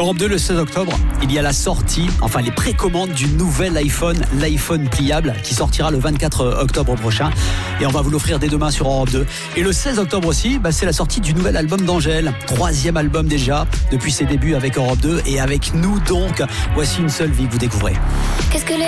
Europe 2, le 16 octobre, il y a la sortie, enfin les précommandes du nouvel iPhone, l'iPhone pliable, qui sortira le 24 octobre prochain. Et on va vous l'offrir dès demain sur Europe 2. Et le 16 octobre aussi, c'est la sortie du nouvel album d'Angèle. 3e album déjà, depuis ses débuts avec Europe 2. Et avec nous donc, voici Une seule vie que vous découvrez. Qu'est-ce que